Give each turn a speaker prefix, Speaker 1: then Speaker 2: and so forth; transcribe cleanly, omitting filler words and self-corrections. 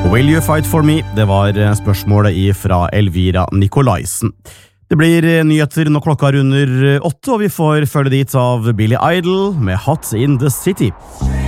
Speaker 1: Will you fight for me? Det var spørsmålet fra Elvira Nikolaisen. Det blir nyheter når klokka runder 8, og vi får følge dit av Billy Idol med Hot in the City.